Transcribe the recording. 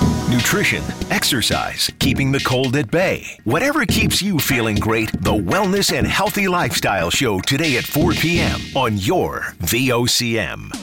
Nutrition, exercise, keeping the cold at bay. Whatever keeps you feeling great, the Wellness and Healthy Lifestyle Show today at 4 p.m. on your VOCM.